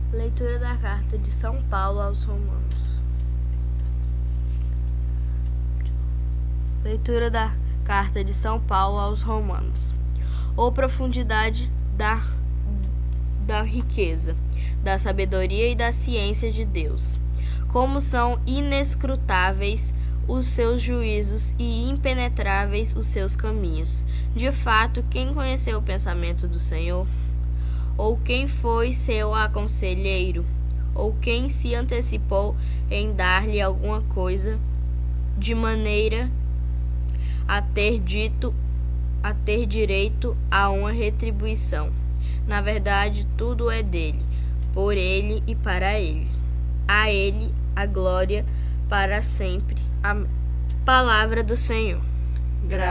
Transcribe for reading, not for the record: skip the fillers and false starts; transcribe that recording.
Leitura da carta de São Paulo aos Romanos. Leitura da carta de São Paulo aos Romanos. Ou profundidade da riqueza, da sabedoria e da ciência de Deus. Como são inescrutáveis os seus juízos e impenetráveis os seus caminhos. De fato, quem conheceu o pensamento do Senhor? Ou quem foi seu aconselheiro? Ou quem se antecipou em dar-lhe alguma coisa, de maneira a ter direito a uma retribuição? Na verdade, tudo é dele, por ele e para ele. A ele a glória para sempre. A palavra do Senhor.